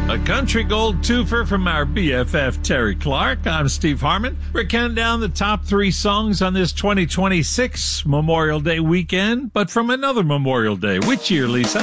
A country gold twofer from our BFF Terry Clark. I'm Steve Harmon. We're counting down the top 3 songs on this 2026 Memorial Day weekend, but from another Memorial Day. Which year, Lisa?